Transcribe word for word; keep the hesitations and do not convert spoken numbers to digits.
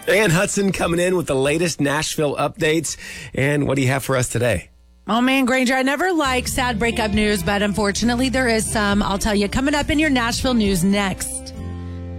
Ann Hudson coming in with the latest Nashville updates. And what do you have for us today? Oh, man, Granger, I never like sad breakup news, but unfortunately there is some. I'll tell you, coming up in your Nashville news next.